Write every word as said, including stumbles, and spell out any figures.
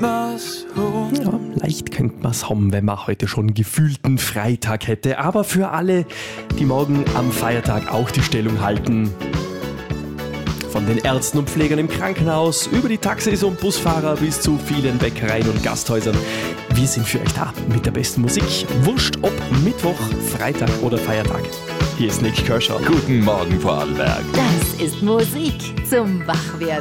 man's haben. Ja, leicht könnte man es haben, wenn man heute schon gefühlten Freitag hätte. Aber für alle, die morgen am Feiertag auch die Stellung halten, von den Ärzten und Pflegern im Krankenhaus, über die Taxis und Busfahrer bis zu vielen Bäckereien und Gasthäusern. Wir sind für euch da mit der besten Musik. Wurscht ob Mittwoch, Freitag oder Feiertag. Hier ist Nick Kershaw. Guten Morgen, Vorarlberg. Das ist Musik zum Wachwerden.